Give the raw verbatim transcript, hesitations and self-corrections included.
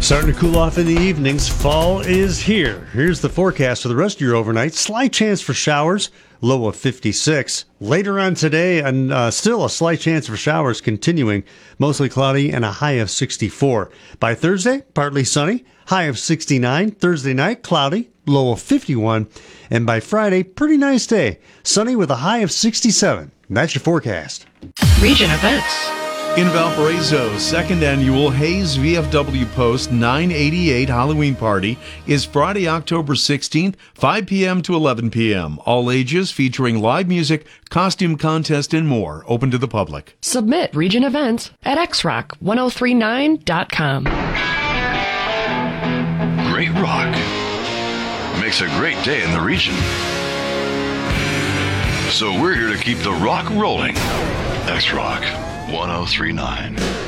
Starting to cool off in the evenings. Fall is here. Here's the forecast for the rest of your overnight. Slight chance for showers, low of fifty-six. Later on today, and uh, still a slight chance for showers continuing. Mostly cloudy and a high of sixty-four. By Thursday, partly sunny, high of sixty-nine. Thursday night, cloudy, low of fifty-one. And by Friday, pretty nice day. Sunny with a high of sixty-seven. That's your forecast. Region events. In Valparaiso, second annual Hayes V F W Post nine eighty-eight Halloween Party is Friday, October sixteenth, five p.m. to eleven p.m. All ages, featuring live music, costume contest, and more. Open to the public. Submit region events at x rock ten thirty-nine dot com. Great rock makes a great day in the region. So we're here to keep the rock rolling. X-Rock ten thirty-nine.